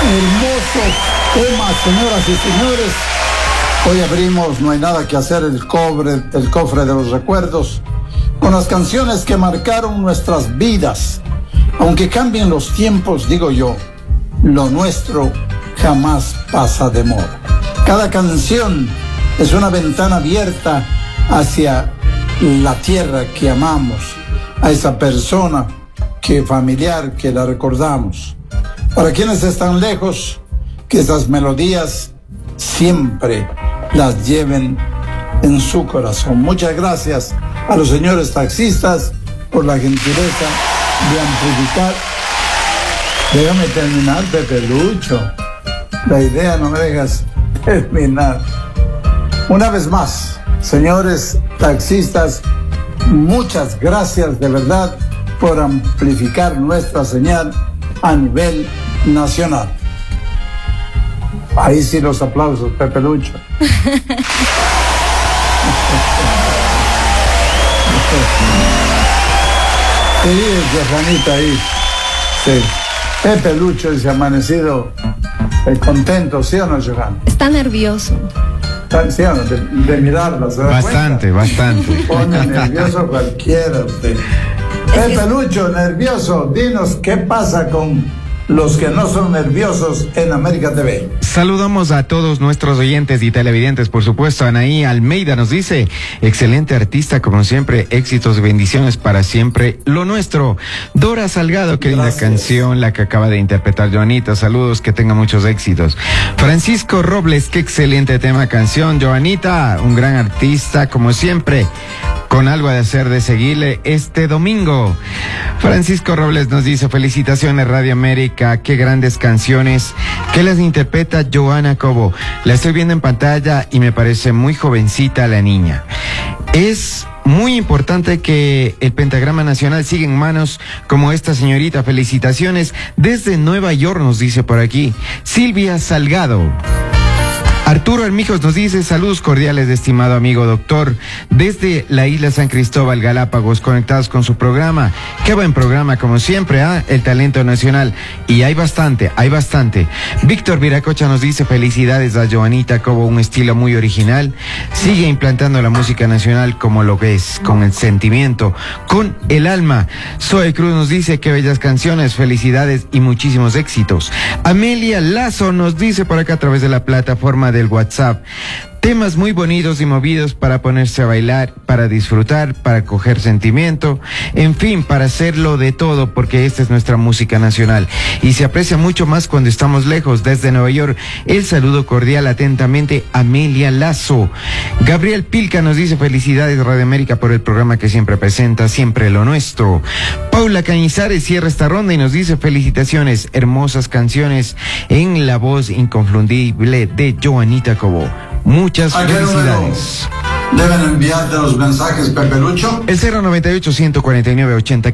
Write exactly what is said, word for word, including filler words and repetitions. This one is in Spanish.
hermoso tema, señoras y señores. Hoy abrimos No hay nada que hacer, el cobre, el cofre de los recuerdos, con las canciones que marcaron nuestras vidas. Aunque cambien los tiempos, digo yo, lo nuestro jamás pasa de moda. Cada canción es una ventana abierta hacia la tierra que amamos, a esa persona que familiar que la recordamos. Para quienes están lejos, que esas melodías siempre las lleven en su corazón. Muchas gracias a los señores taxistas por la gentileza de amplificar. Déjame terminar, Pepe Lucho. La idea no me dejas terminar. Una vez más, señores taxistas, muchas gracias de verdad por amplificar nuestra señal a nivel nacional. Ahí sí los aplausos, Pepe Lucho. Sí, Johanita ahí. Sí. Pepe Lucho dice amanecido eh, contento, ¿sí o no, Johan? Está nervioso. ¿Sí o no? De, de mirarla, ¿se da Bastante, cuenta? bastante. Pone nervioso cualquiera usted. Pepe Lucho, nervioso, dinos qué pasa con los que no son nerviosos en América T V. Saludamos a todos nuestros oyentes y televidentes, por supuesto. Anaí Almeida nos dice, excelente artista, como siempre, éxitos y bendiciones para siempre, lo nuestro. Dora Salgado, qué linda Gracias. canción la que acaba de interpretar Joanita, saludos, que tenga muchos éxitos. Francisco Robles, qué excelente tema, canción. Joanita, un gran artista, como siempre, con algo de hacer de seguirle este domingo. Francisco Robles nos dice, felicitaciones Radio América, qué grandes canciones, que las interpreta Joana Cobo. La estoy viendo en pantalla y me parece muy jovencita la niña. Es muy importante que el pentagrama nacional siga en manos como esta señorita. Felicitaciones desde Nueva York, nos dice por aquí Silvia Salgado. Arturo Armijos nos dice, saludos cordiales de estimado amigo doctor, desde la isla San Cristóbal, Galápagos, conectados con su programa. Qué buen programa, como siempre, ¿ah? El talento nacional. Y hay bastante, hay bastante. Víctor Viracocha nos dice, felicidades a Joanita Cobo, un estilo muy original. Sigue implantando la música nacional como lo que es, con el sentimiento, con el alma. Zoe Cruz nos dice, qué bellas canciones, felicidades y muchísimos éxitos. Amelia Lazo nos dice por acá a través de la plataforma de del WhatsApp, temas muy bonitos y movidos para ponerse a bailar, para disfrutar, para coger sentimiento, en fin, para hacerlo de todo, porque esta es nuestra música nacional y se aprecia mucho más cuando estamos lejos. Desde Nueva York, el saludo cordial atentamente, Amelia Lazo. Gabriel Pilca nos dice, felicidades Radio América por el programa que siempre presenta, siempre lo nuestro. Paula Cañizares cierra esta ronda y nos dice, felicitaciones, hermosas canciones en la voz inconfundible de Joanita Cobo. Muchas felicidades. Deben enviarte los mensajes, Pepe Lucho. El cero noventa y ocho, ciento cuarenta y nueve, ochenta